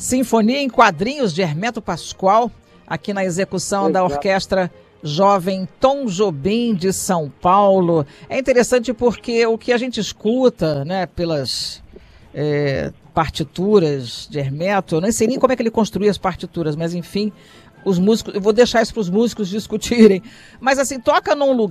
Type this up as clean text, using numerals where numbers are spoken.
Sinfonia em Quadrinhos de Hermeto Pascoal, aqui na execução da Orquestra Jovem Tom Jobim de São Paulo. É interessante porque o que a gente escuta, né, pelas partituras de Hermeto, eu nem sei nem como é que ele construía as partituras, mas enfim, os músicos, eu vou deixar isso para os músicos discutirem, mas assim, toca num lugar